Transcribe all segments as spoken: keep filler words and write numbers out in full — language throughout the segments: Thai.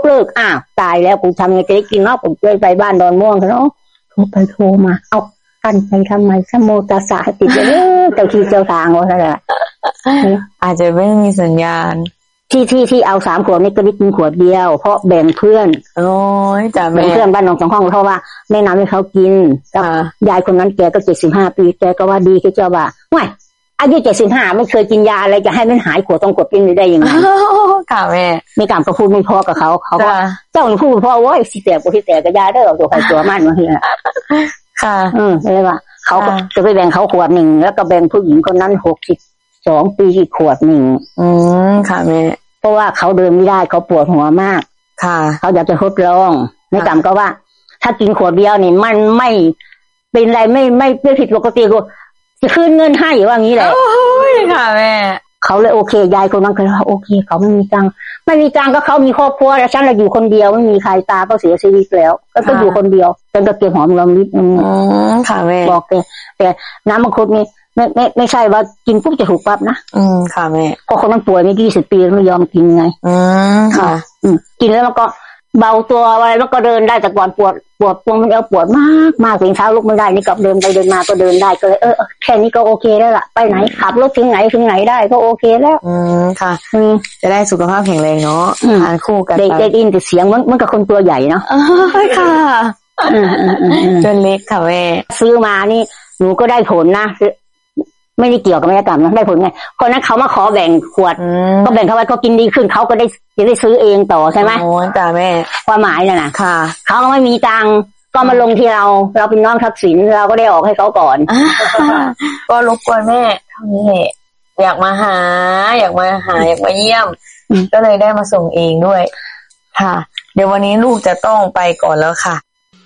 เลิกอ้าวตายแล้วกูทำไงจะได้กินเนาะผมเคยไปบ้านดอนม่วงเนาะโทรไปโทรมาเอากันไปทำไมสโมตัสสะติดเลยเจ้าที่เจ้าทางว่าอะไรอาจจะไม่มีสัญญาณที่ที่ที่เอาสามขวดนี่ก็ได้กินขวดเดียวเพราะแบ่งเพื่อนโอ้ยจ้ะแม่แบ่งเพื่อนบ้านน้องสองห้องเพราะว่าแนะนำให้เขากินกับยายคนนั้นแกก็เจ็ดสิบห้าปีแกก็ว่าดีที่เจ้าว่าไม่อายุเจ็ดสิบห้าไม่เคยกินยาอะไรจะให้มันหายขวดต้องกดกินได้ยังไงค่ะแม่ไม่กล้าก็พูดไม่พอกับเขาเขาก็เจ้าหนูพูดพอโว้ยสิแตกกูที่แตกกับยาเด้อตัวใครตัวมันมาเฮียค่ะอืมเลยว่าเขาจะไปแบ่งเขาขวดหนึ่งแล้วก็แบ่งผู้หญิงคนนั้นหกสิบสองปีอีกขวดหนึ่งอืมค่ะแม่เพราะว่าเขาเดินไม่ได้เขาปวดหัวมากค่ะเขาอยากจะทดลองไม่กล้าก็ว่าถ้ากินขวดเดียวนี่มันไม่เป็นไรไม่ไม่ไม่ผิดปกติกูจะคืนเงินให้ว่างี้แหละโอ้ยค่ะแม่เขาเลยโอเคยายคนนั้นก็ว่าโอเคเขาไม่มีตังค์ไม่มีตังค์ก็เขามีครอบครัวแล้วฉันเราอยู่คนเดียวไม่มีใครตาก็เสียชีวิตแล้วก็ต้องอยู่คนเดียวจนก็เก็บหอมรอมริบอืมค่ะแม่บอกแต่แต่น้ำมังคุดนี่ไม่ไม่ไม่ใช่ว่ากินปุ๊บจะถูกปั๊บนะอืมค่ะแม่เพราะคนมันป่วยไม่ยี่สิบปีไม่ยอมกินไงอืมค่ะอืมกินแล้วมันก็เบาตัวอะไรมันก็เดินได้แต่ก่อนปวดปวดตรงมันเอวปวดมากมากถึงเช้าลุกไม่ได้นี่กับเดินไปเดินมาก็เดินได้ก็เลยเออแค่นี้ก็โอเคแล้วล่ะไปไหนขับรถถึงไหนถึงไหนได้ก็โอเคแล้วอืมค่ะอืมจะได้สุขภาพแข็งแรงเนาะทานคู่กันเด็กเด็กอินแต่เสียงมันมันกับคนตัวใหญ่เนาะค่ะจนเล็กค่ะแม่ซื้อมานี่หนูก็ได้ผลนะไม่ได้เกี่ยวกับแม่กรรมนะได้ผลไงคนนั้นเขามาขอแบ่งขวดก็แบ่งเขาไว้เขากินดีขึ้นเขาก็ได้จะได้ซื้อเองต่อใช่ไหมโอ้จ้าแม่ความหมายน่ะนะค่ะเขาก็ไม่มีตังก็มาลงที่เราเราเป็นน้องทักษิณเราก็ได้ออกให้เขาก่อนก็รบกวนแม่เท่านี้แหละอยากมาหาอยากมาหาอยากมาเยี่ยมก็เลยได้มาส่งเองด้วยค่ะเดี๋ยววันนี้ลูกจะต้องไปก่อนแล้วค่ะ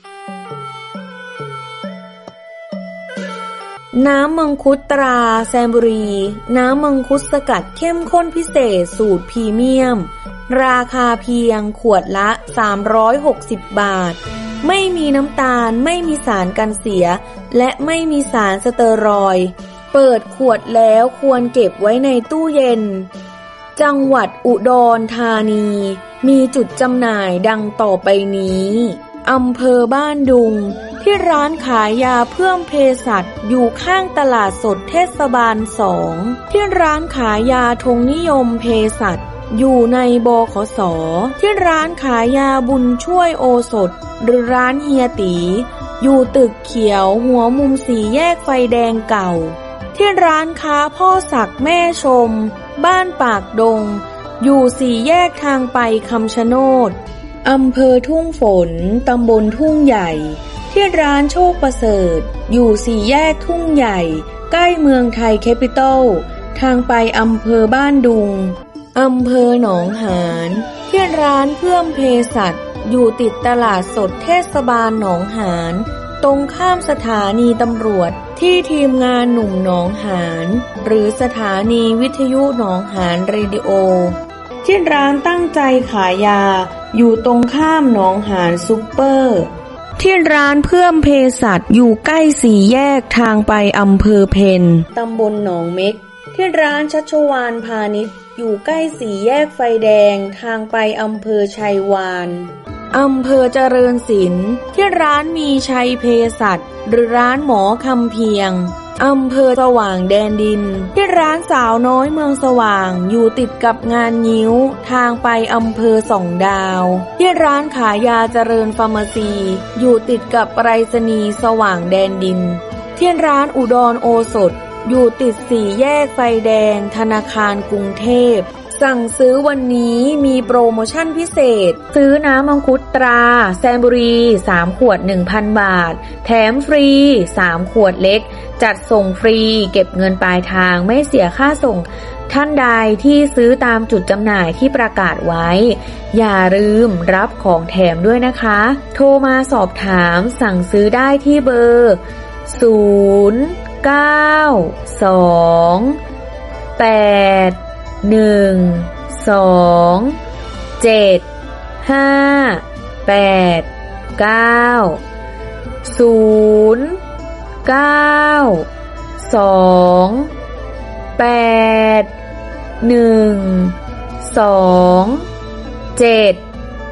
น้ำมังคุดตราแซมบุรีน้ำมังคุดสกัดเข้มข้นพิเศษสูตรพรีเมียมราคาเพียงขวดละสามร้อยหกสิบบาทไม่มีน้ำตาลไม่มีสารกันเสียและไม่มีสารสเตอรอยด์เปิดขวดแล้วควรเก็บไว้ในตู้เย็นจังหวัดอุดรธานีมีจุดจำหน่ายดังต่อไปนี้อำเภอบ้านดุงที่ร้านขายยาเพิ่มเภสัชอยู่ข้างตลาดสดเทศบาลสองที่ร้านขายยาธงนิยมเภสัชอยู่ในบขส.ที่ร้านขายยาบุญช่วยโอสถหรือร้านเฮียตีอยู่ตึกเขียวหัวมุมสี่แยกไฟแดงเก่าที่ร้านค้าพ่อศักดิ์แม่ชมบ้านปากดงอยู่สี่แยกทางไปคำชะโนดอำเภอทุ่งฝนตำบลทุ่งใหญ่ที่ร้านโชคประเสริฐอยู่สี่แยกทุ่งใหญ่ใกล้เมืองไทยแคปิตอลทางไปอำเภอบ้านดุงอำเภอหนองหานที่ร้านเพิ่มเภสัชอยู่ติดตลาดสดเทศบาลหนองหานตรงข้ามสถานีตำรวจที่ทีมงานหนุ่มหนองหานหรือสถานีวิทยุหนองหานเรดิโอที่ร้านตั้งใจขายยาอยู่ตรงข้ามหนองหานซุปเปอร์ที่ร้านเพิ่มเภสัชอยู่ใกล้สี่แยกทางไปอำเภอเพนตำบลหนองเม็กที่ร้านชัชวาลพาณิชย์อยู่ใกล้สี่แยกไฟแดงทางไปอำเภอชัยวานอำเภอเจริญศิลป์ที่ร้านมีชัยเภสัชหรือร้านหมอคำเพียงอำเภอสว่างแดนดินที่ร้านสาวน้อยเมืองสว่างอยู่ติดกับงานงิ้วทางไปอำเภอสองดาวที่ร้านขายยาเจริญฟาร์มาซีอยู่ติดกับไปรษณีย์สว่างแดนดินที่ร้านอุดรโอสถอยู่ติดสี่แยกไฟแดงธนาคารกรุงเทพสั่งซื้อวันนี้มีโปรโมชั่นพิเศษซื้อน้ำมังคุดตราแซมบุรีสามขวด หนึ่งพัน บาทแถมฟรีสามขวดเล็กจัดส่งฟรีเก็บเงินปลายทางไม่เสียค่าส่งท่านใดที่ซื้อตามจุดจำหน่ายที่ประกาศไว้อย่าลืมรับของแถมด้วยนะคะโทรมาสอบถามสั่งซื้อได้ที่เบอร์ศูนย์ เก้า สอง แปด หนึ่ง สอง เจ็ด ห้า แปด เก้า ศูนย์ เก้า สอง แปด หนึ่ง สอง เจ็ด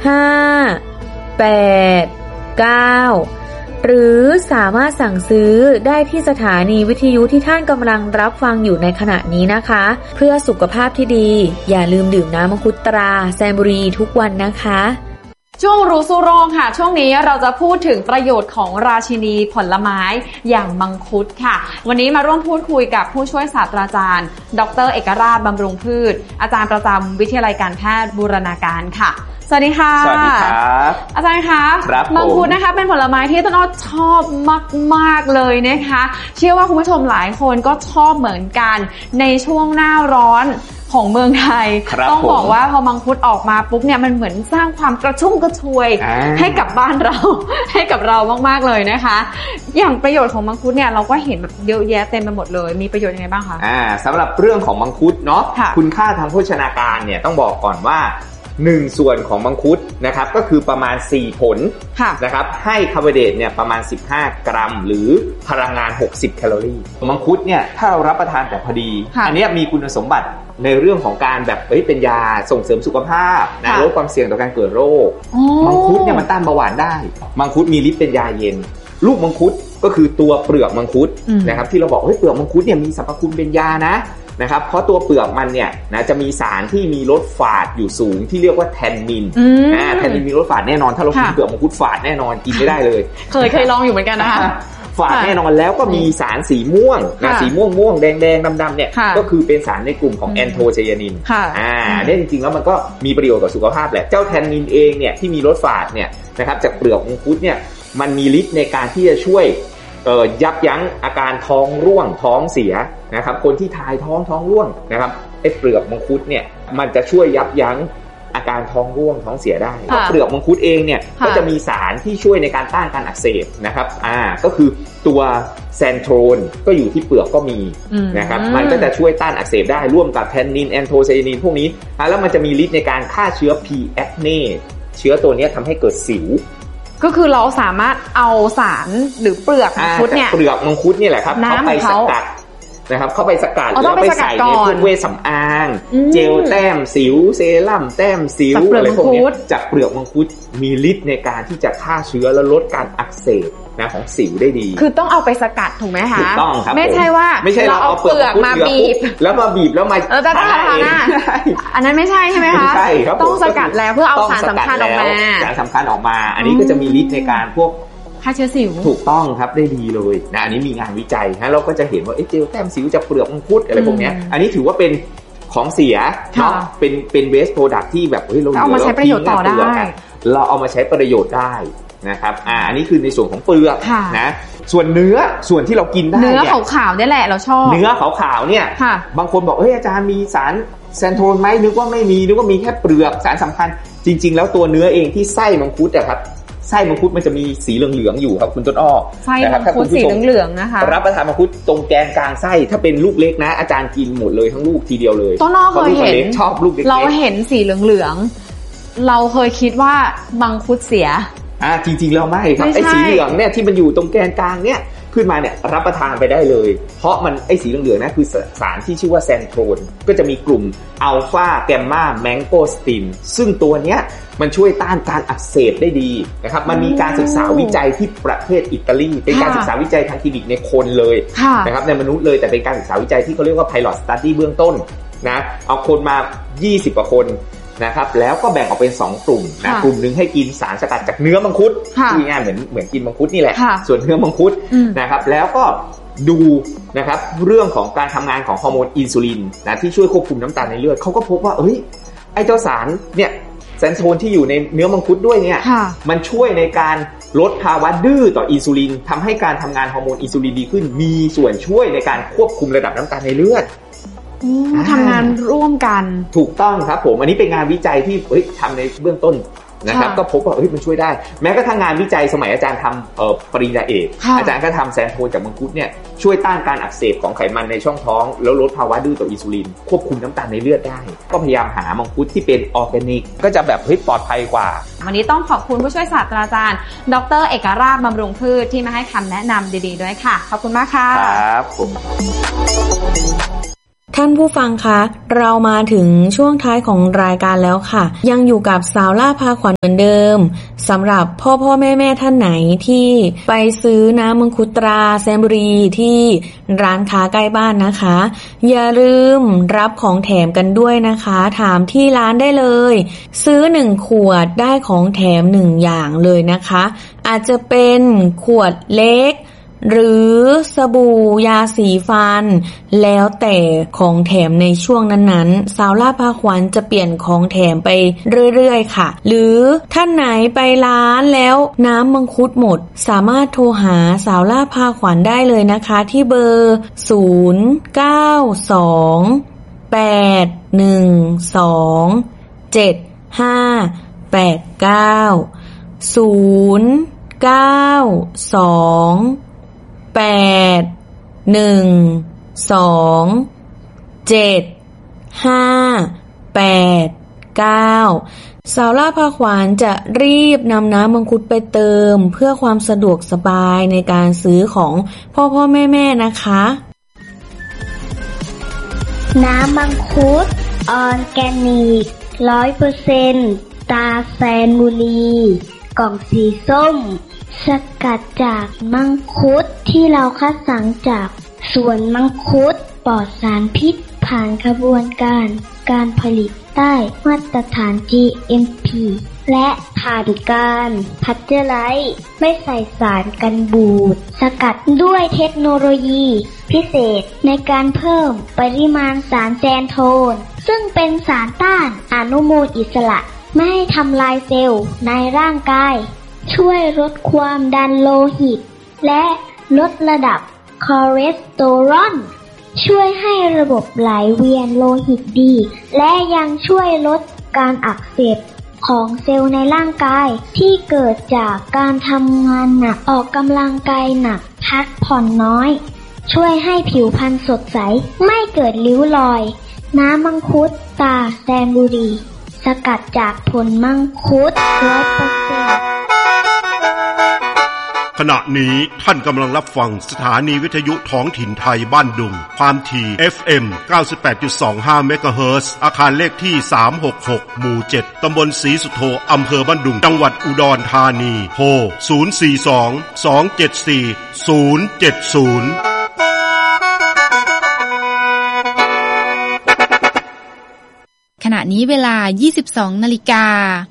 ห้า แปด เก้าหรือสามารถสั่งซื้อได้ที่สถานีวิทยุที่ท่านกำลังรับฟังอยู่ในขณะนี้นะคะเพื่อสุขภาพที่ดีอย่าลืมดื่มน้ำมังคุดตราแซมบุรีทุกวันนะคะช่วงรู้สู้โรคค่ะช่วงนี้เราจะพูดถึงประโยชน์ของราชินีผลไม้อย่างมังคุดค่ะวันนี้มาร่วมพูดคุยกับผู้ช่วยศาสตราจารย์ดร.เอกราชบำรุงพืชอาจารย์ประจำวิทยาลัยการแพทย์บูรณาการค่ะสวัสดีค่ะสวัสดีครับอาจารย์คะมังคุดนะคะเป็นผลไม้ที่ต้นอ้อชอบมากๆเลยนะคะเชื่อว่าคุณผู้ชมหลายคนก็ชอบเหมือนกันในช่วงหน้าร้อนของเมืองไทยต้องบอกว่าพอมังคุดออกมาปุ๊บเนี่ยมันเหมือนสร้างความกระชุ่มกระชวยให้กับบ้านเราให้กับเรามากๆเลยนะคะอย่างประโยชน์ของมังคุดเนี่ยเราก็เห็นแบบเยอะแยะเต็มไปหมดเลยมีประโยชน์ยังไงบ้างคะอ่าสำหรับเรื่องของมังคุดเนาะคุณค่าทางโภชนาการเนี่ยต้องบอกก่อนว่าหนึ่งส่วนของมังคุดนะครับก็คือประมาณสี่ผลนะครับให้คาร์โบไฮเดรตเนี่ยประมาณสิบห้ากรัมหรือพลังงานหกสิบแคลอรี่มังคุดเนี่ยถ้าเรารับประทานแต่พอดีอันนี้มีคุณสมบัติในเรื่องของการแบบเอ้ยเป็นยาส่งเสริมสุขภาพนะลดความเสี่ยงต่อการเกิดโรคมังคุดเนี่ยมันต้านเบาหวานได้มังคุดมีฤทธิ์เป็นยาเย็นลูกมังคุดก็คือตัวเปลือกมังคุดนะครับที่เราบอกเฮ้ยเปลือกมังคุดเนี่ยมีสรรพคุณเป็นยานะนะครับเพราะตัวเปลือกมันเนี่ยนะจะมีสารที่มีรสฝาดอยู่สูงที่เรียกว่าแทนนินอ่าแทนนินมีรสฝาดแน่นอนถ้าเรากินเปลือกมังคุดฝาดแน่นอนกินไม่ได้เลยเคยเคยลองอยู่เหมือนกันนะคะฝาดแน่นอนแล้วก็มีสารสีม่วงนะสีม่วงม่วงแดงแดงดำดำเนี่ยก็คือเป็นสารในกลุ่มของแอนโทไซยานินอ่าเนี่ยจริงๆแล้วมันก็มีประโยชน์ต่อสุขภาพแหละเจ้าแทนนินเองเนี่ยที่มีรสฝาดเนี่ยนะครับจากเปลือกมังคุดเนี่ยมันมีฤทธิ์ในการที่จะช่วยเอ่อยับยั้งอาการท้องร่วงท้องเสียนะครับคนที่ทายท้องท้องร่วงนะครับไอ้เปลือกมังคุดเนี่ยมันจะช่วยยับยั้งอาการท้องร่วงท้องเสียได้เพราะเปลือกมังคุดเองเนี่ยก็จะมีสารที่ช่วยในการต้านการอักเสบนะครับอ่าก็คือตัวแซนโทรนก็อยู่ที่เปลือกก็มีนะครับมันก็จะช่วยต้านอักเสบได้ร่วมกับแทนนินแอนโทไซยานินพวกนี้แล้วมันจะมีฤทธิ์ในการฆ่าเชื้อ P. acne เชื้อตัวนี้ทำให้เกิดสิวก็คือเราสามารถเอาสารหรือเปลือกมังคุดเนี่ยเปลือกมังคุดนี่แหละครับเข้าไปสกัดนะครับเข้าไปสกัดแล้วไปใส่ในพวกเวชสำอางเจลแต้มสิวเซรั่มแต้มสิวอะไรพวกนี้จากเปลือกมังคุดมีฤทธิ์ในการที่จะฆ่าเชื้อและลดการอักเสบนะของสิวได้ดีคือต้องเอาไปสกัดถูกไหมคะถูกต้องครับไม่ใช่ว่าไม่ใช่เราเอาเปลือกมาบีบแล้วมาบีบแล้วมาเออจะต้องทำนะอันนั้นไม่ใช่ใช่ไหมคะใช่ครับต้องสกัดแล้วเพื่อเอาสารสำคัญออกมาสารสำคัญออกมาอันนี้ก็จะมีฤทธิ์ในการพวกฆ่าเชื้อสิวถูกต้องครับได้ดีเลยนะอันนี้มีงานวิจัยนะเราก็จะเห็นว่าเอ๊ะเจลแต้มสิวจากเปลือกมังคุดอะไรพวกนี้อันนี้ถือว่าเป็นของเสียเนาะเป็นเป็นเวสต์โปรดักต์ที่แบบเฮ้ยเราเอามาใช้ประโยชน์ต่อได้เราเอามาใช้ประโยชน์ได้นะครับอ่าอันนี้คือในส่วนของเปลือกนะส่วนเนื้อส่วนที่เรากินได้เนื้อขาวๆนี่แหละเราชอบเนื้อขาวๆเนี่ยบางคนบอกเฮ้ยอาจารย์มีสารแซนโทนไหมนึกว่าไม่มีนึกว่ามีแค่เปลือกสารสำคัญจริงๆแล้วตัวเนื้อเองที่ไส้มังคุดอะครับไส้มังคุดมันจะมีสีเหลืองๆอยู่ครับคุณต้นอ้อไส้มังคุดสีเหลืองๆนะคะรับประทานมังคุดตรงแกนกลางไส้ถ้าเป็นลูกเล็กนะอาจารย์กินหมดเลยทั้งลูกทีเดียวเลยต้นอ้อเคยเห็นชอบลูกเล็กเราเห็นสีเหลืองๆเราเคยคิดว่ามังคุดเสียอ่าจริงๆแล้วไม่ครับไอ้สีเหลืองเนี่ยที่มันอยู่ตรงแกนกลางเนี่ยขึ้นมาเนี่ยรับประทานไปได้เลยเพราะมันไอ้สีเหลืองๆนะคือสารที่ชื่อว่าแซนโทนก็จะมีกลุ่มอัลฟาแกมมาแมงโกสตินซึ่งตัวเนี้ยมันช่วยต้านการอักเสบได้ดีนะครับมันมีการศึกษาวิจัยที่ประเทศอิตาลีเป็นการศึกษาวิจัยทางคลินิกในคนเลยนะครับในมนุษย์เลยแต่เป็นการศึกษาวิจัยที่เขาเรียกว่า pilot study เบื้องต้นนะเอาคนมายี่สิบกว่าคนนะครับแล้วก็แบ่งออกเป็นสองกลุ่มนะกลุ่มนึงให้กินสารสกัดจากเนื้อมังคุดที่ง่ายเหมือนเหมือนกินมังคุดนี่แหละส่วนเนื้อมังคุดนะครับแล้วก็ดูนะครับเรื่องของการทำงานของฮอร์โมนอินซูลินนะที่ช่วยควบคุมน้ำตาลในเลือดเขาก็พบว่าเอ้ยไอ้เจ้าสารเนี่ยแซนโทนที่อยู่ในเนื้อมังคุดด้วยเนี่ยมันช่วยในการลดภาวะดื้อต่ออินซูลินทำให้การทำงานฮอร์โมนอินซูลินดีขึ้นมีส่วนช่วยในการควบคุมระดับน้ำตาลในเลือดทำงานร่วมกันถูกต้องครับผมอันนี้เป็นงานวิจัยที่เฮ้ยทำในเบื้องต้นนะครับก็พบว่าเฮ้ยมันช่วยได้แม้กระทั่งงานวิจัยสมัยอาจารย์ทำเอ่อปริญญาเอกอาจารย์ก็ทำแซนโทนจากมังคุดเนี่ยช่วยต้านการอักเสบของไขมันในช่องท้องแล้วลดภาวะดื้อต่ออินซูลินควบคุมน้ำตาลในเลือดได้ก็พยายามหามังคุดที่เป็นออร์แกนิกก็จะแบบเฮ้ยปลอดภัยกว่าวันนี้ต้องขอบคุณผู้ช่วยศาสตราจารย์ดร.เอกราชบำรุงพืชที่มาให้คำแนะนำดีๆด้วยค่ะขอบคุณมากค่ะครับผมท่านผู้ฟังคะเรามาถึงช่วงท้ายของรายการแล้วค่ะยังอยู่กับสาวล่าพาขวัญเหมือนเดิมสำหรับพ่อพ่อแม่แม่ท่านไหนที่ไปซื้อน้ำมังคุดตราแซมบุรีที่ร้านค้าใกล้บ้านนะคะอย่าลืมรับของแถมกันด้วยนะคะถามที่ร้านได้เลยซื้อหนึ่งขวดได้ของแถมหนึ่งอย่างเลยนะคะอาจจะเป็นขวดเล็กหรือสบู่ยาสีฟันแล้วแต่ของแถมในช่วงนั้นๆสาวล่าพาขวัญจะเปลี่ยนของแถมไปเรื่อยๆค่ะหรือท่านไหนไปร้านแล้วน้ำมังคุดหมดสามารถโทรหาสาวล่าพาขวัญได้เลยนะคะที่เบอร์ศูนย์ เก้า สอง แปด หนึ่ง สอง เจ็ด ห้า แปด เก้า ศูนย์ เก้า สอง แปด หนึ่ง สอง เจ็ด ห้า แปด เก้าสาวล่าพาขวัญจะรีบนำน้ำมังคุดไปเติมเพื่อความสะดวกสบายในการซื้อของพ่อพ่อแม่แม่นะคะน้ำมังคุดออร์แกนิก ร้อยเปอร์เซ็นต์ ตราแซนบุรีกล่องสีส้มสกัดจากมังคุดที่เราคัดสรรจากสวนมังคุดปลอดสารพิษผ่านกระบวนการการผลิตได้มาตรฐาน จี เอ็ม พี และผ่านการพัชเจอร์ไลซ์ไม่ใส่สารกันบูดสกัดด้วยเทคโนโลยีพิเศษในการเพิ่มปริมาณสารแซนโทนซึ่งเป็นสารต้านอนุมูลอิสระไม่ให้ทำลายเซลล์ในร่างกายช่วยลดความดันโลหิตและลดระดับคอเลสเตอรอลช่วยให้ระบบไหลเวียนโลหิตดีและยังช่วยลดการอักเสบของเซลล์ในร่างกายที่เกิดจากการทำงานหนักออกกำลังกายหนักพักผ่อนน้อยช่วยให้ผิวพรรณสดใสไม่เกิดริ้วรอยน้ำมังคุดตราแซนบุรีสกัดจากผลมังคุด ร้อยเปอร์เซ็นต์ขณะนี้ท่านกำลังรับฟังสถานีวิทยุท้องถิ่นไทยบ้านดุงความถี่ เอฟ เอ็ม เก้าสิบแปดจุดสองห้า เมกะเฮิรตซ์อาคารเลขที่สามหกหกหมู่เจ็ดตำบลศรีสุโธอำเภอบ้านดุงจังหวัดอุดรธานีโทรศูนย์ สี่ สอง สอง เจ็ด สี่ ศูนย์ เจ็ด ศูนย์ขณะนี้เวลา ยี่สิบสอง นาฬิกา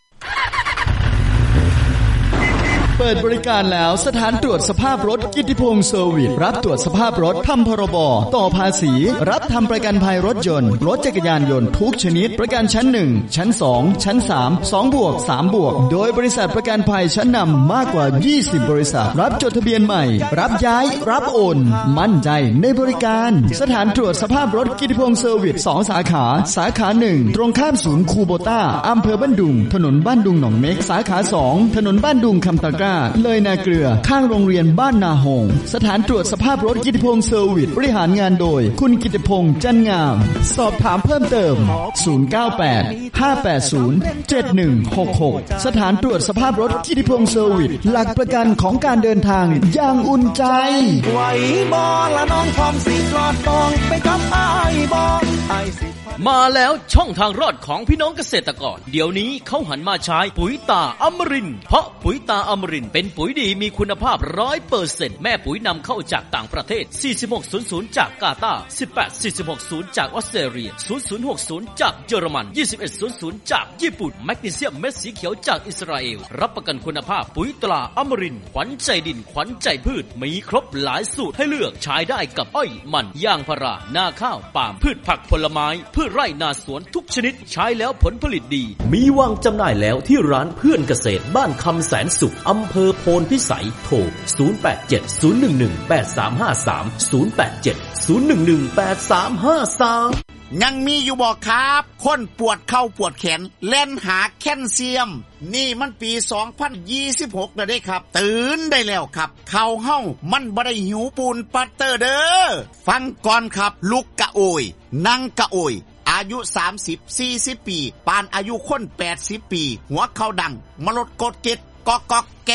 เปิดบริการแล้วสถานตรวจสภาพรถกิตติพงษ์เซอร์วิสรับตรวจสภาพรถทำพรบต่อภาษีรับทำประกันภัยรถยนต์รถจักรยานยนต์ทุกชนิดประกันชั้นหนึ่งชั้นสองชั้นสาม สองบวกสามบวกโดยบริษัทประกันภัยชั้นนำมากกว่ายี่สิบบริษัทรับจดทะเบียนใหม่รับย้ายรับโอนมั่นใจในบริการสถานตรวจสภาพรถกิตติพงษ์เซอร์วิสสองสาขาสาขาหนึ่งตรงข้ามศูนย์คูโบต้าอำเภอบ้านดุงถนนบ้านดุงหนองเม็กสาขาสองถนนบ้านดุงคำตะกร้าเลยนาเกลือข้างโรงเรียนบ้านนาหงสถานตรวจสภาพรถกิตติพงษ์เซอร์วิสบริหารงานโดยคุณกิตติพงษ์จันงามสอบถามเพิ่มเติมศูนย์ เก้า แปด ห้า แปด ศูนย์ เจ็ด หนึ่ง หก หกสถานตรวจสภาพรถกิตติพงษ์เซอร์วิสหลักประกันของการเดินทางอย่างอุ่นใจไหวบ่ละน้องพร้อมสิรอดตองไปกับอ้ายบ่อ้ายสิมาแล้วช่องทางรอดของพี่น้องเกษตรกรเดี๋ยวนี้เขาหันมาใช้ปุ๋ยตาอมรินทร์เพราะปุ๋ยตาอมรินทร์เป็นปุ๋ยดีมีคุณภาพ ร้อยเปอร์เซ็นต์ แม่ปุ๋ยนำเข้าจากต่างประเทศสี่สิบหกศูนย์ศูนย์จากกาตาร์สิบแปด สี่สิบหกศูนย์จากออสเตรเลียศูนย์ศูนย์หกศูนย์จากเยอรมันยี่สิบเอ็ดศูนย์ศูนย์จากญี่ปุ่นแมกนีเซียมเม็ดสีเขียวจากอิสราเอลรับประกันคุณภาพปุ๋ยตราอมรินทร์ขวัญใจดินขวัญใจพืชมีครบหลายสูตรให้เลือกใช้ได้กับอ้อยมันยางพารานาข้าวปาล์มพืชผักผลไม้พืชไร่นาสวนทุกชนิดใช้แล้วผลผลิตดีมีวางจำหน่ายแล้วที่ร้านเพื่อนเกษตรบ้านคำแสนสุขอำเภอโพนพิสัยโทรศูนย์ แปด เจ็ด ศูนย์ หนึ่ง หนึ่ง แปด สาม ห้า สาม ศูนย์ แปด เจ็ด ศูนย์ หนึ่ง หนึ่ง แปด สาม ห้า สามยังมีอยู่บ่ครับคนปวดเข่าปวดแขนเล่นหาแคลเซียมนี่มันปีสองพันยี่สิบหกแล้วได้ครับตื่นได้แล้วครับเข่าเฮามันบ่ได้หิวปูนปัตเตอร์เด้อฟังก่อนครับลุกกะโอยนั่งกะโอยอายุสามสิบ สี่สิบปีปานอายุคนแปดสิบปีหัวเข่าดังมลดกดเกล็ดก๊อกก๊อกแก๊กแก๊ก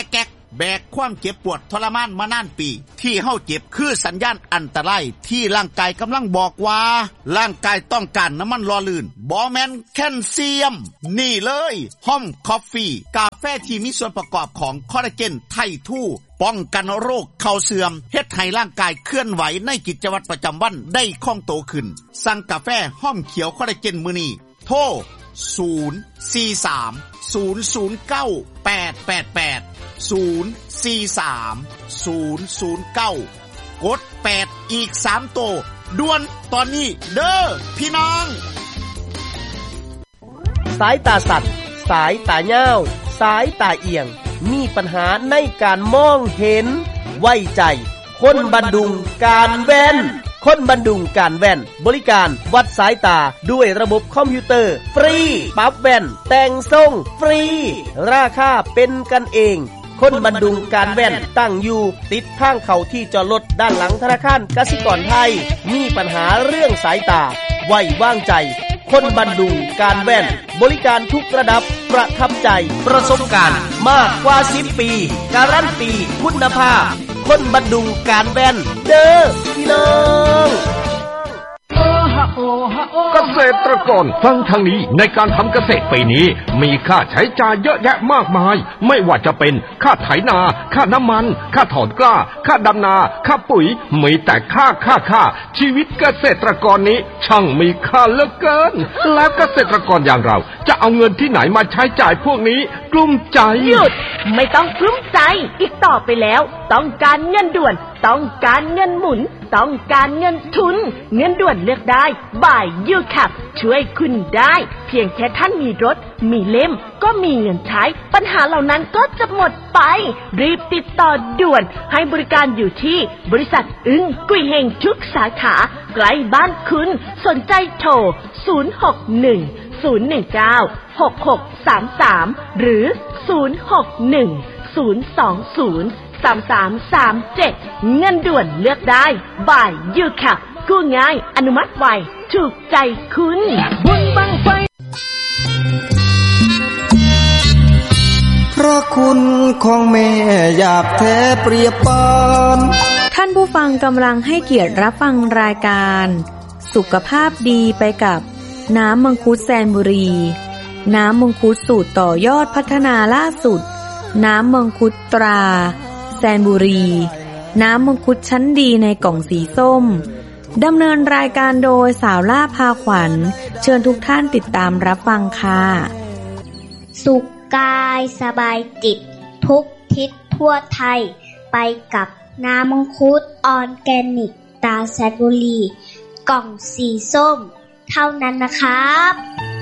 แบกความเจ็บปวดทรมานมานานปีที่เฮาเจ็บคือสัญญาณอันตรายที่ร่างกายกำลังบอกว่าร่างกายต้องการน้ำมันหล่อลื่นบ่แม่นแคลเซียมนี่เลยห้อมคอฟฟี่กาแฟที่มีส่วนประกอบของคอลลาเจนไททูป้องกันโรคเข่าเสื่อมเฮ็ดให้ร่างกายเคลื่อนไหวในกิจวัตรประจำวันได้คล่องตัวขึ้นสั่งกาแฟห้อมเขียวคอลลาเจนมื้อนี้โทรศูนย์ สี่ สาม ศูนย์ ศูนย์ เก้า แปด แปด แปด ศูนย์ สี่ สาม ศูนย์ ศูนย์ เก้ากดแปดอีกสามโตด่วนตอนนี้เด้อพี่น้องสายตาสัตว์สายตาเหี่ยวสายตาเอียงมีปัญหาในการมองเห็นไว้ใจคนบันดุงการแว่นคนบันดุงการแว่นบริการวัดสายตาด้วยระบบคอมพิวเตอร์ฟรีปรับแว่นแต่งทรงฟรีราคาเป็นกันเองคนบันดุงการแว่นตั้งอยู่ติดทางเข้าที่จอดรถด้านหลังธนาคารกสิกรไทยมีปัญหาเรื่องสายตาไว้วางใจคนบันดุงการแว่นบริการทุกระดับประทับใจประสบการณ์มากกว่าสิบปีการันตีคุณภาพคนบันดุงการแว่นเด้อพี่น้องเกษตรกรฟังทางนี้ในการทำเกษตรปีนี้มีค่าใช้จ่ายเยอะแยะมากมายไม่ว่าจะเป็นค่าไถนาค่าน้ำมันค่าถอนกล้าค่าดำนาค่าปุ๋ยมีแต่ค่าค่าค่าชีวิตเกษตรกรนี้ช่างมีค่าเหลือเกินแล้วเกษตรกรอย่างเราจะเอาเงินที่ไหนมาใช้จ่ายพวกนี้กลุ้มใจหยุดไม่ต้องกลุ้มใจอีกต่อไปแล้วต้องการเงินด่วนต้องการเงินหมุนต้องการเงินทุนเงินด่วนเลือกได้บ่ายยูแคปช่วยคุณได้เพียงแค่ท่านมีรถมีเล่มก็มีเงินใช้ปัญหาเหล่านั้นก็จะหมดไปรีบติดต่อด่วนให้บริการอยู่ที่บริษัทอึ้งกุยเฮงทุกสาขาใกล้บ้านคุณสนใจโทรศูนย์ หก หนึ่ง ศูนย์ หนึ่ง เก้า หก หก สาม สามหรือศูนย์ หก หนึ่ง ศูนย์ สอง ศูนย์ สาม สาม สาม เจ็ดเงินด่วนเลือกได้บ่ายยูแคปกู้ง่ายอนุมัติไวถูกใจคุณบุญบังไฟพระคุณของแม่หยาบแท้เปรียบปานท่านผู้ฟังกำลังให้เกียรติรับฟังรายการสุขภาพดีไปกับน้ำมังคุดแซนบุรีน้ำมังคุดสูตรต่อยอดพัฒนาล่าสุดน้ำมังคุดตราแซนบุรีน้ำมังคุดชั้นดีในกล่องสีส้มดำเนินรายการโดยสาวล่าพาขวัญเชิญทุกท่านติดตามรับฟังค่ะสุขกายสบายจิตทุกทิศทั่วไทยไปกับน้ำมังคุดออร์แกนิกตราแซนบุรีกล่องสีส้มเท่านั้นนะครับ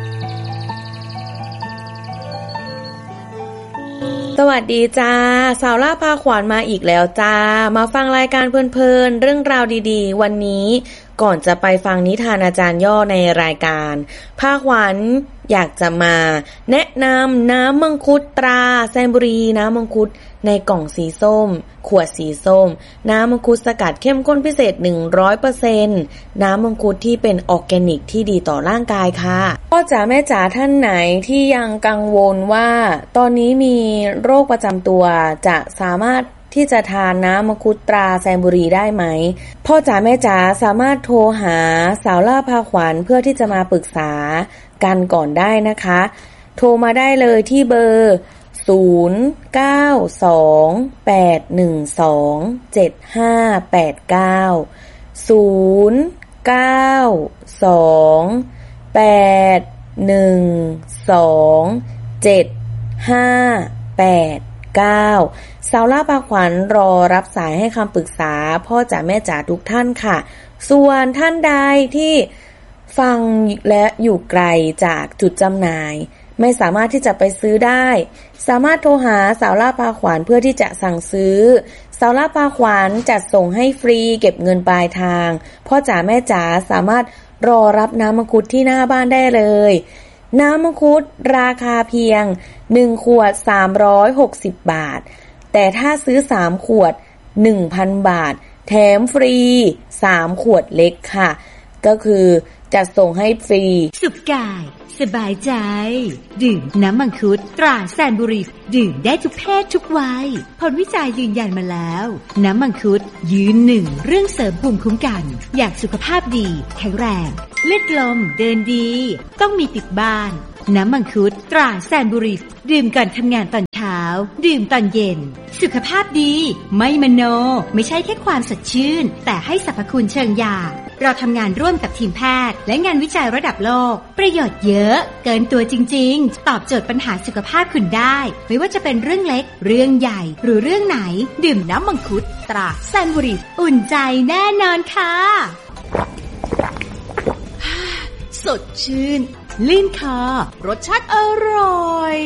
สวัสดีจ้าสาวล่าพาขวัญมาอีกแล้วจ้ามาฟังรายการเพลินๆเรื่องราวดีๆวันนี้ก่อนจะไปฟังนิทานอาจารย์ย่อในรายการพาขวัญอยากจะมาแนะนำน้ำมังคุดตราแซนบุรีน้ำมังคุดในกล่องสีส้มขวดสีส้มน้ำมังคุดสกัดเข้มข้นพิเศษ หนึ่งร้อยเปอร์เซ็นต์ น้ำมังคุดที่เป็นออร์แกนิกที่ดีต่อร่างกายค่ะพ่อจ๋าแม่จ๋าท่านไหนที่ยังกังวลว่าตอนนี้มีโรคประจำตัวจะสามารถที่จะทานน้ำมังคุดตราแซนบุรีได้ไหมพ่อจ๋าแม่จ๋าสามารถโทรหาสาวล่าพาขวัญเพื่อที่จะมาปรึกษากันก่อนได้นะคะโทรมาได้เลยที่เบอร์ศูนย์ เก้า สอง แปด หนึ่ง สอง เจ็ด ห้า แปด เก้า ศูนย์ เก้า สอง แปด หนึ่ง สอง เจ็ด ห้า แปด เก้าสาวล่าพาขวัญรอรับสายให้คำปรึกษาพ่อจ๋าแม่จ๋าทุกท่านค่ะส่วนท่านใดที่ฟังและอยู่ไกลจากจุดจำหน่ายไม่สามารถที่จะไปซื้อได้สามารถโทรหาสาวล่าพาขวัญเพื่อที่จะสั่งซื้อสาวล่าพาขวัญจัดส่งให้ฟรีเก็บเงินปลายทางพ่อจ๋าแม่จ๋าสามารถรอรับน้ำมังคุดที่หน้าบ้านได้เลยน้ำมังคุดราคาเพียงหนึ่งขวดสามร้อยหกสิบบาทแต่ถ้าซื้อสามขวด หนึ่งพัน บาทแถมฟรีสามขวดเล็กค่ะก็คือจัดส่งให้ฟรีสุขกายสสบายใจดื่มน้ำมังคุดตราแซนบุรีดื่มได้ทุกเพศทุกวัยผลวิจัยยืนยันมาแล้วน้ำมังคุดยืนหนึ่งเรื่องเสริมภูมิคุ้มกันอยากสุขภาพดีแข็งแรงเลือดลมเดินดีต้องมีติดบ้านน้ำมังคุดตราแซนบุรีดื่มก่อนทำงานตอนเช้าดื่มตอนเย็นสุขภาพดีไม่มโนไม่ใช่แค่ความสดชื่นแต่ให้สรรพคุณเชิงยาเราทำงานร่วมกับทีมแพทย์และงานวิจัยระดับโลกประโยชน์เยอะเกินตัวจริงๆตอบโจทย์ปัญหาสุขภาพคุณได้ไม่ว่าจะเป็นเรื่องเล็กเรื่องใหญ่หรือเรื่องไหนดื่มน้ำมังคุดตราแซนบุรีอุ่นใจแน่นอนค่ะสดชื่นลื่นคอรสชาติอร่อย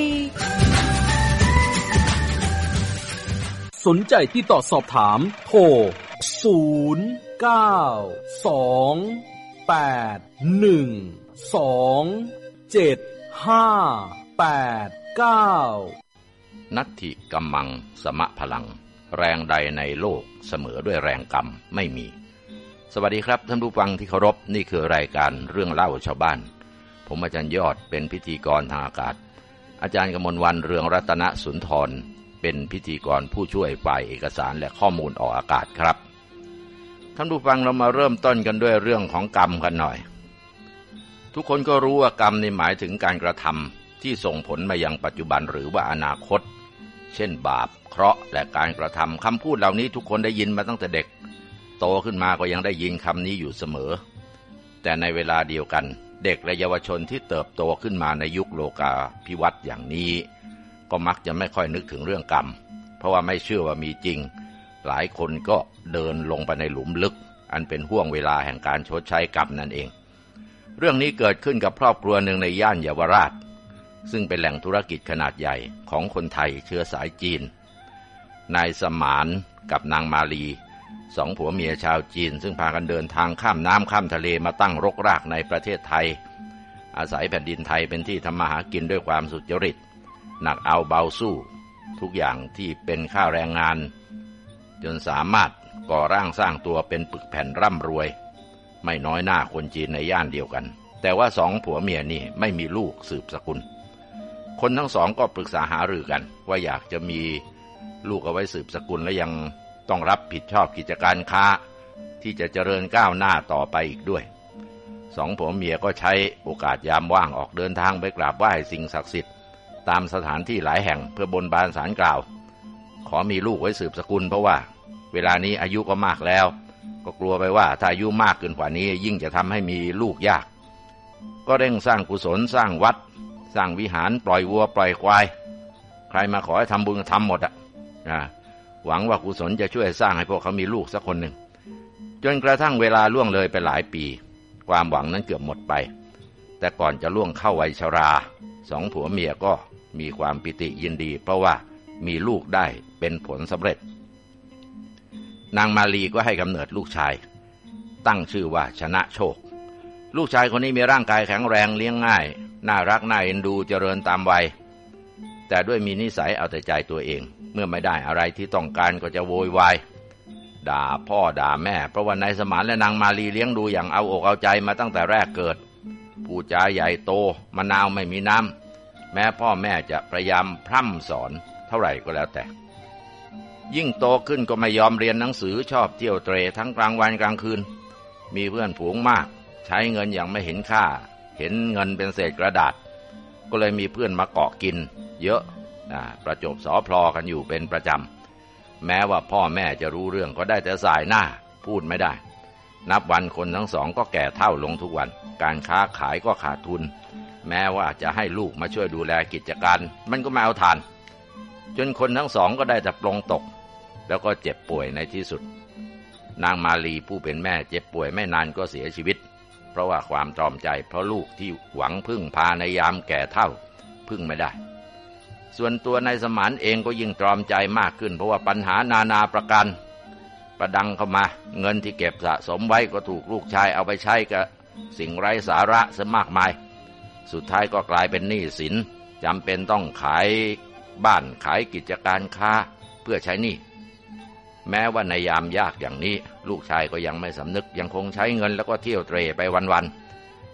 สนใจที่ต่อสอบถามโทรศูนย์ เก้า สอง แปด หนึ่ง สอง เจ็ด ห้า แปด เก้านัตถิกัมมังสมะพลังแรงใดในโลกเสมอด้วยแรงกรรมไม่มีสวัสดีครับท่านผู้ฟังที่เคารพนี่คือรายการเรื่องเล่าชาวบ้านผมอาจารย์ยอดเป็นพิธีกรทางอากาศอาจารย์กมลวรรณเรืองรัตนสุนทรเป็นพิธีกรผู้ช่วยฝ่ายเอกสารและข้อมูลออกอากาศครับท่านผู้ฟังเรามาเริ่มต้นกันด้วยเรื่องของกรรมกันหน่อยทุกคนก็รู้ว่ากรรมนี่หมายถึงการกระทำที่ส่งผลมายังปัจจุบันหรือว่าอนาคตเช่นบาปเคราะห์และการกระทำคำพูดเหล่านี้ทุกคนได้ยินมาตั้งแต่เด็กโตขึ้นมาก็ยังได้ยินคำนี้อยู่เสมอแต่ในเวลาเดียวกันเด็กและเยาวชนที่เติบโตขึ้นมาในยุคโลกาภิวัตน์อย่างนี้ก็มักจะไม่ค่อยนึกถึงเรื่องกรรมเพราะว่าไม่เชื่อว่ามีจริงหลายคนก็เดินลงไปในหลุมลึกอันเป็นห่วงเวลาแห่งการชดใช้กรรมนั่นเองเรื่องนี้เกิดขึ้นกับครอบครัวหนึ่งในย่านเยาวราชซึ่งเป็นแหล่งธุรกิจขนาดใหญ่ของคนไทยเชื้อสายจีนนายสมานกับนางมาลีสองผัวเมียชาวจีนซึ่งพากันเดินทางข้ามน้ำข้ามทะเลมาตั้งรกรากในประเทศไทยอาศัยแผ่นดินไทยเป็นที่ทำมาหากินด้วยความสุจริตหนักเอาเบาสู้ทุกอย่างที่เป็นค่าแรงงานจนสามารถก่อร่างสร้างตัวเป็นปึกแผ่นร่ำรวยไม่น้อยหน้าคนจีนในย่านเดียวกันแต่ว่าสองผัวเมียนี่ไม่มีลูกสืบสกุลคนทั้งสองก็ปรึกษาหารือกันว่าอยากจะมีลูกเอาไว้สืบสกุลและยังต้องรับผิดชอบกิจการค้าที่จะเจริญก้าวหน้าต่อไปอีกด้วยสองผัวเมียก็ใช้โอกาสยามว่างออกเดินทางไปกราบไหว้สิ่งศักดิ์สิทธิ์ตามสถานที่หลายแห่งเพื่อบนบานศาลกล่าวขอมีลูกไว้สืบสกุลเพราะว่าเวลานี้อายุก็มากแล้วก็กลัวไปว่าถ้าอายุมากเกินกว่านี้ยิ่งจะทำให้มีลูกยากก็เร่งสร้างกุศลสร้างวัดสร้างวิหารปล่อยวัวปล่อยควายใครมาขอให้ทำบุญทำหมดอ่ะหวังว่ากุศลจะช่วยสร้างให้พวกเขามีลูกสักคนหนึ่งจนกระทั่งเวลาล่วงเลยไปหลายปีความหวังนั้นเกือบหมดไปแต่ก่อนจะล่วงเข้าวัยชราสองผัวเมียก็มีความปิติยินดีเพราะว่ามีลูกได้เป็นผลสำเร็จนางมาลีก็ให้กำเนิดลูกชายตั้งชื่อว่าชนะโชคลูกชายคนนี้มีร่างกายแข็งแรงเลี้ยงง่ายน่ารักน่าเอ็นดูเจริญตามวัยแต่ด้วยมีนิสัยเอาแต่ใจตัวเองเมื่อไม่ได้อะไรที่ต้องการก็จะโวยวายด่าพ่อด่าแม่เพราะว่านายสมานและนางมาลีเลี้ยงดูอย่างเอาอกเอาใจมาตั้งแต่แรกเกิดพูดจาใหญ่โตมะนาวไม่มีน้ำแม้พ่อแม่จะพยายามพร่ำสอนเท่าไหร่ก็แล้วแต่ยิ่งโตขึ้นก็ไม่ยอมเรียนหนังสือชอบเที่ยวเตร่ทั้งกลางวันกลางคืนมีเพื่อนฝูงมากใช้เงินอย่างไม่เห็นค่าเห็นเงินเป็นเศษกระดาษก็เลยมีเพื่อนมาเกาะกินเยอะประจบสอพลอกันอยู่เป็นประจำแม้ว่าพ่อแม่จะรู้เรื่องก็ได้แต่สายหน้าพูดไม่ได้นับวันคนทั้งสองก็แก่เฒ่าลงทุกวันการค้าขายก็ขาดทุนแม้ว่าจะให้ลูกมาช่วยดูแลกิจการมันก็ไม่เอาทานจนคนทั้งสองก็ได้แต่ปลงตกแล้วก็เจ็บป่วยในที่สุดนางมาลีผู้เป็นแม่เจ็บป่วยไม่นานก็เสียชีวิตเพราะว่าความตรอมใจเพราะลูกที่หวังพึ่งพาในยามแก่เฒ่าพึ่งไม่ได้ส่วนตัวนายสมานเองก็ยิ่งตรอมใจมากขึ้นเพราะว่าปัญหานานาประการประดังเข้ามาเงินที่เก็บสะสมไว้ก็ถูกลูกชายเอาไปใช้กับสิ่งไร้สาระซะมากมายสุดท้ายก็กลายเป็นหนี้สินจำเป็นต้องขายบ้านขายกิจการค้าเพื่อใช้หนี้แม้ว่าในยามยากอย่างนี้ลูกชายก็ยังไม่สำนึกยังคงใช้เงินแล้วก็เที่ยวเตร่ไปวันๆ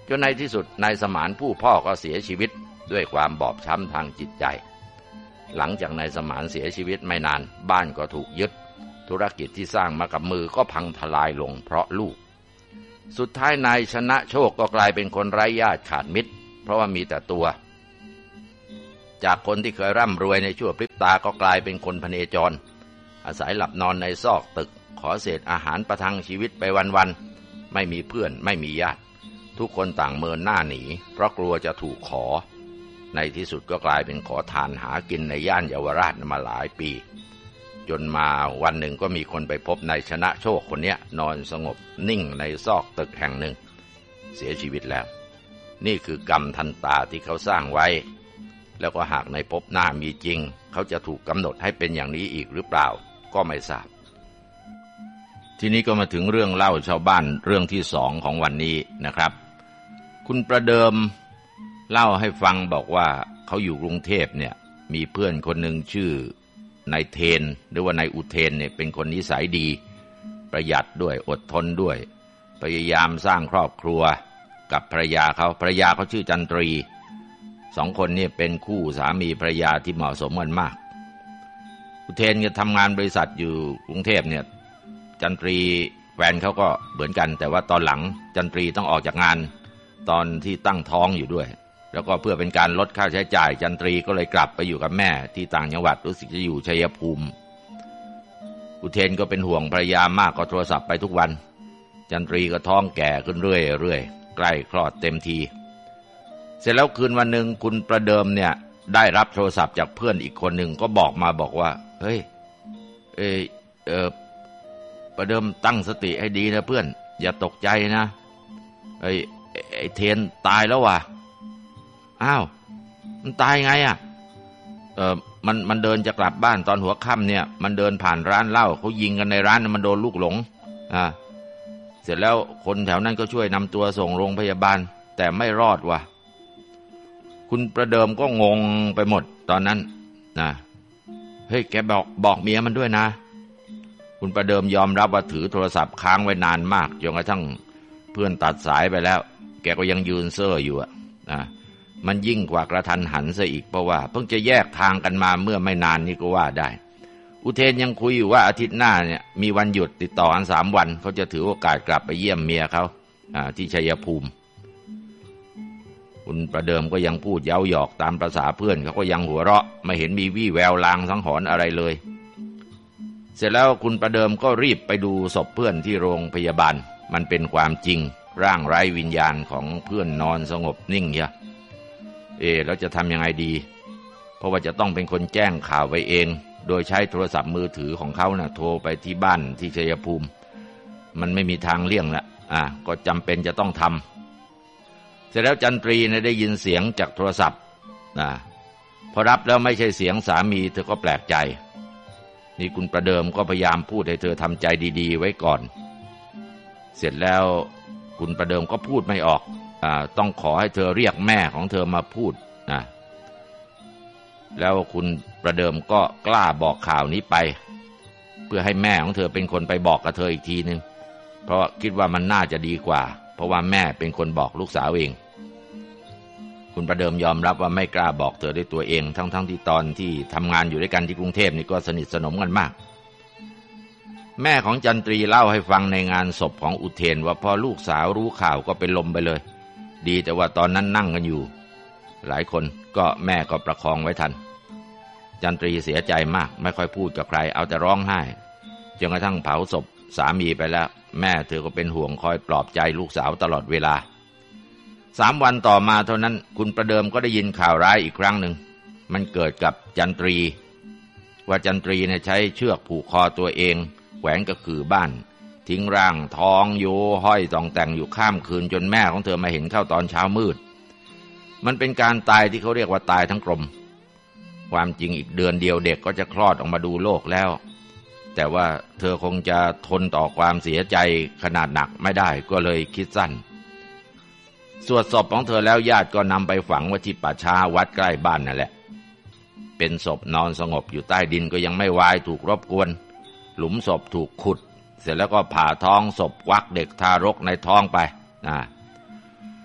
จนในที่สุดนายสมานผู้พ่อก็เสียชีวิตด้วยความบอบช้ำทางจิตใจหลังจากนายสมานเสียชีวิตไม่นานบ้านก็ถูกยึดธุรกิจที่สร้างมากับมือก็พังทลายลงเพราะลูกสุดท้ายนายชนะโชคก็กลายเป็นคนไร้ญาติขาดมิตรเพราะว่ามีแต่ตัวจากคนที่เคยร่ำรวยในชั่วพริบตาก็กลายเป็นคนพเนจรอาศัยหลับนอนในซอกตึกขอเศษอาหารประทังชีวิตไปวันๆไม่มีเพื่อนไม่มีญาติทุกคนต่างเมินหน้าหนีเพราะกลัวจะถูกขอในที่สุดก็กลายเป็นขอทานหากินในย่านเยาวราชมาหลายปีจนมาวันหนึ่งก็มีคนไปพบนายชนะโชคคนนี้นอนสงบนิ่งในซอกตึกแห่งหนึ่งเสียชีวิตแล้วนี่คือกรรมทันตาที่เขาสร้างไว้แล้วก็หากในภพหน้ามีจริงเขาจะถูกกำหนดให้เป็นอย่างนี้อีกหรือเปล่าก็ไม่ทราบทีนี้ก็มาถึงเรื่องเล่าชาวบ้านเรื่องที่สองของวันนี้นะครับคุณประเดิมเล่าให้ฟังบอกว่าเขาอยู่กรุงเทพเนี่ยมีเพื่อนคนหนึ่งชื่อนายเทนหรือว่านายอุเทนเนี่ยเป็นคนนิสัยดีประหยัดด้วยอดทนด้วยพยายามสร้างครอบครัวกับภรรยาเขาภรรยาเขาชื่อจันตรีสองคนนี้เป็นคู่สามีภรรยาที่เหมาะสมกันมากอุเทนก็ทำงานบริษัทอยู่กรุงเทพเนี่ยจันตรีแฟนเขาก็เหมือนกันแต่ว่าตอนหลังจันตรีต้องออกจากงานตอนที่ตั้งท้องอยู่ด้วยแล้วก็เพื่อเป็นการลดค่าใช้จ่ายจันตรีก็เลยกลับไปอยู่กับแม่ที่ต่างจังหวัดรู้สึกจะอยู่ชัยภูมิอุเทนก็เป็นห่วงภรรยามากก็โทรศัพท์ไปทุกวันจันตรีก็ท้องแก่ขึ้นเรื่อยๆใกล้คลอดเต็มทีเสร็จแล้วคืนวันหนึ่งคุณประเดิมเนี่ยได้รับโทรศัพท์จากเพื่อนอีกคนหนึ่งก็บอกมาบอกว่าเฮ้ยเออเออประเดิมตั้งสติให้ดีนะเพื่อนอย่าตกใจนะไอ้ไอ้เทนตายแล้วว่ะอ้าวมันตายไงอ่ะเออมันมันเดินจะกลับบ้านตอนหัวค่ำเนี่ยมันเดินผ่านร้านเหล้าเขายิงกันในร้านมันโดนลูกหลงอ่าเสร็จแล้วคนแถวนั้นก็ช่วยนำตัวส่งโรงพยาบาลแต่ไม่รอดว่ะคุณประเดิมก็งงไปหมดตอนนั้นนะเฮ้ยแกบอกบอกเมียมันด้วยนะคุณประเดิมยอมรับว่าถือโทรศัพท์ค้างไว้นานมากจนกระทั่งเพื่อนตัดสายไปแล้วแกก็ยังยืนเซ่ออยู่อะนะมันยิ่งกว่ากระทันหันซะอีกเพราะว่าเพิ่งจะแยกทางกันมาเมื่อไม่นานนี้ก็ว่าได้อุเทนยังคุยอยู่ว่าอาทิตย์หน้าเนี่ยมีวันหยุดติดต่อกันสามวันเขาจะถือโอกาสกลับไปเยี่ยมเมียเขาอ่าที่ชัยภูมิคุณประเดิมก็ยังพูดเย้าหยอกตามประสาเพื่อนเขาก็ยังหัวเราะไม่เห็นมีวี่แววลางสังหรณ์อะไรเลยเสร็จแล้วคุณประเดิมก็รีบไปดูศพเพื่อนที่โรงพยาบาลมันเป็นความจริงร่างไร้วิญญาณของเพื่อนนอนสงบนิ่งเยอะเอ๊ะแล้วจะทำยังไงดีเพราะว่าจะต้องเป็นคนแจ้งข่าวไปเองโดยใช้โทรศัพท์มือถือของเขานะ่ะโทรไปที่บ้านที่ชัยภูมิมันไม่มีทางเลี่ยงละอ่ะก็จำเป็นจะต้องทำเสร็จแล้วจันตรีนะได้ยินเสียงจากโทรศัพท์นะพอรับแล้วไม่ใช่เสียงสามีเธอก็แปลกใจนี่คุณประเดิมก็พยายามพูดให้เธอทำใจดีๆไว้ก่อนเสร็จแล้วคุณประเดิมก็พูดไม่ออกอ่าต้องขอให้เธอเรียกแม่ของเธอมาพูดนะแล้วคุณประเดิมก็กล้าบอกข่าวนี้ไปเพื่อให้แม่ของเธอเป็นคนไปบอกกับเธออีกทีนึงเพราะคิดว่ามันน่าจะดีกว่าเพราะว่าแม่เป็นคนบอกลูกสาวเองคุณประเดิมยอมรับว่าไม่กล้าบอกเธอด้วยตัวเองทั้งๆ ท, ที่ตอนที่ทำงานอยู่ด้วยกันที่กรุงเทพนี่ก็สนิทสนมกันมากแม่ของจันตรีเล่าให้ฟังในงานศพของอุเทนว่าพอลูกสาวรู้ข่าวก็เป็นลมไปเลยดีแต่ว่าตอนนั้นนั่งกันอยู่หลายคนก็แม่ก็ประคองไว้ทันจันตรีเสียใจมากไม่ค่อยพูดกับใครเอาแต่ร้องไห้จนกระทั่งเผาศพสามีไปแล้วแม่เธอก็เป็นห่วงคอยปลอบใจลูกสาวตลอดเวลาสามวันต่อมาเท่านั้นคุณประเดิมก็ได้ยินข่าวร้ายอีกครั้งหนึ่งมันเกิดกับจันตรีว่าจันตรีเนี่ยใช้เชือกผูกคอตัวเองแขวนกับขื่อบ้านทิ้งร่างท้องโยห้อยต่องแต่งอยู่ข้ามคืนจนแม่ของเธอมาเห็นเข้าตอนเช้ามืดมันเป็นการตายที่เขาเรียกว่าตายทั้งกลมความจริงอีกเดือนเดียวเด็กก็จะคลอดออกมาดูโลกแล้วแต่ว่าเธอคงจะทนต่อความเสียใจขนาดหนักไม่ได้ก็เลยคิดสั้นสวดศพของเธอแล้วญาติก็นำไปฝังไว้ที่ป่าช้าวัดใกล้บ้านนั่นแหละเป็นศพนอนสงบอยู่ใต้ดินก็ยังไม่วายถูกรบกวนหลุมศพถูกขุดเสร็จแล้วก็ผ่าท้องศพควักเด็กทารกในท้องไปนะ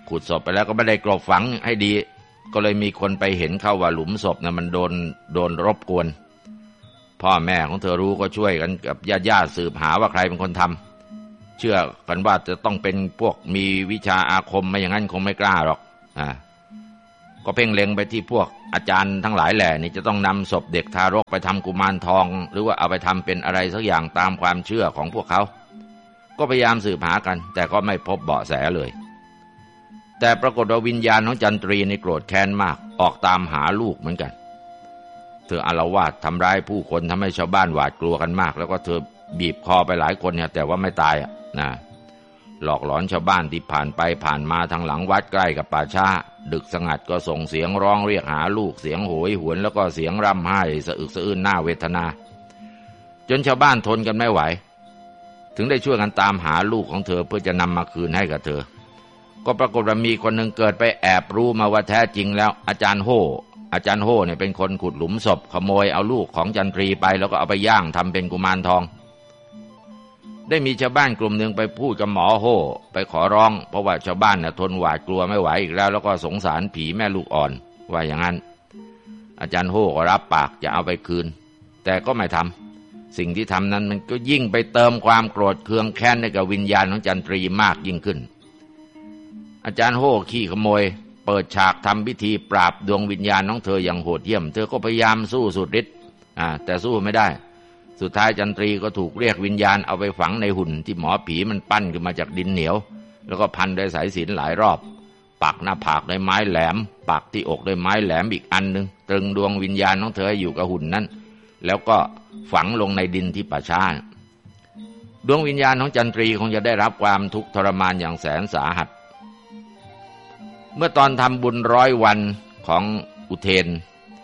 ขุดศพไปแล้วก็ไม่ได้กลบฝังให้ดีก็เลยมีคนไปเห็นเข้าว่าหลุมศพนะมันโดนโดนรบกวนพ่อแม่ของเธอรู้ก็ช่วยกันกับญาติๆสืบหาว่าใครเป็นคนทำเชื่อกันว่าจะต้องเป็นพวกมีวิชาอาคมไม่อย่างนั้นคงไม่กล้าหรอกอ่าก็เพ่งเล็งไปที่พวกอาจารย์ทั้งหลายแหล่นี่จะต้องนำศพเด็กทารกไปทำกุมารทองหรือว่าเอาไปทำเป็นอะไรสักอย่างตามความเชื่อของพวกเขาก็พยายามสืบหากันแต่ก็ไม่พบเบาะแสเลยแต่ปรากฏว่าวิญญาณของจันทรีนี่โกรธแค้นมากออกตามหาลูกเหมือนกันเธออาละวาดทำร้ายผู้คนทำให้ชาวบ้านหวาดกลัวกันมากแล้วก็เธอบีบคอไปหลายคนเนี่ยแต่ว่าไม่ตายอ่ะนะหลอกหลอนชาวบ้านที่ผ่านไปผ่านมาทางหลังวัดใกล้กับป่าช้าดึกสงัดก็ส่งเสียงร้องเรียกหาลูกเสียงโหยหวนแล้วก็เสียงร่ำไห้สะอึกสะอื้นหน้าเวทนาจนชาวบ้านทนกันไม่ไหวถึงได้ช่วยกันตามหาลูกของเธอเพื่อจะนำมาคืนให้กับเธอก็ปรากฏว่ามีคนหนึ่งเกิดไปแอบรู้มาว่าแท้จริงแล้วอาจารย์โฮอาจารย์โฮเนี่ยเป็นคนขุดหลุมศพขโมยเอาลูกของจันทรีไปแล้วก็เอาไปย่างทำเป็นกุมารทองได้มีชาวบ้านกลุ่มหนึ่งไปพูดกับหมอโฮไปขอร้องเพราะว่าชาวบ้านน่ะทนหวาดกลัวไม่ไหวอีกแล้วแล้วก็สงสารผีแม่ลูกอ่อนว่าอย่างนั้นอาจารย์โฮก็รับปากจะเอาไปคืนแต่ก็ไม่ทำสิ่งที่ทำนั้นมันก็ยิ่งไปเติมความโกรธเคืองแค้นให้กับวิญญาณของจันทรีมากยิ่งขึ้นอาจารย์โฮขี้ขโมยเปิดฉากทำพิธีปราบดวงวิญญาณของเธออย่างโหดเหี้ยมเธอก็พยายามสู้สุดฤทธิ์อ่าแต่สู้ไม่ได้สุดท้ายจันทรีก็ถูกเรียกวิญญาณเอาไปฝังในหุ่นที่หมอผีมันปั้นขึ้นมาจากดินเหนียวแล้วก็พันด้วยสายสิญจน์หลายรอบปักหน้าผากด้วยไม้แหลมปักที่อกด้วยไม้แหลมอีกอันนึงตรึงดวงวิญญาณของเธอให้อยู่กับหุ่นนั้นแล้วก็ฝังลงในดินที่ป่าช้าดวงวิญญาณของจันทรีคงจะได้รับความทุกข์ทรมานอย่างแสนสาหัสเมื่อตอนทำบุญร้อยวันของอุเทน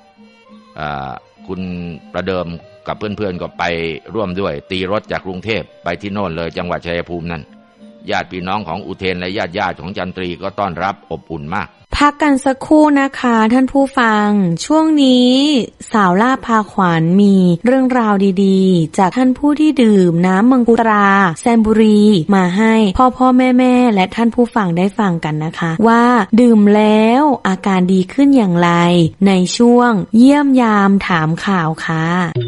คุณประเดิมกับเพื่อนๆก็ไปร่วมด้วยตีรถจากกรุงเทพไปที่โน่นเลยจังหวัดชัยภูมินั่นญาติพี่น้องของอุเทนและญาติญาติของจันทรีก็ต้อนรับอบอุ่นมากพักกันสักครู่นะคะท่านผู้ฟังช่วงนี้สาวล่าพาขวัญมีเรื่องราวดีๆจากท่านผู้ที่ดื่มน้ำมังคุดตราแซมบุรีมาให้พ่อพ่อแม่แม่และท่านผู้ฟังได้ฟังกันนะคะว่าดื่มแล้วอาการดีขึ้นอย่างไรในช่วงเยี่ยมยามถามข่าวค่ะ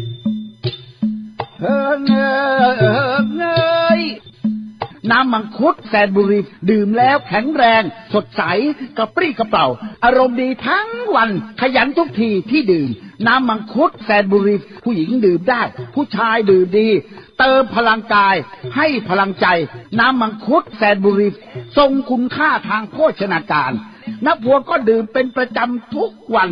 เออเงยเออเงยน้ำมังคุดแสนบุรีดื่มแล้วแข็งแรงสดใสกระปรี้กระเปร่าอารมณ์ดีทั้งวันขยันทุกทีที่ดื่มน้ำมังคุดแสนบุรีผู้หญิงดื่มได้ผู้ชายดื่มดีเติมพลังกายให้พลังใจน้ำมังคุดแสนบุรีทรงคุณค่าทางโภชนาการนักบวชก็ดื่มเป็นประจำทุกวัน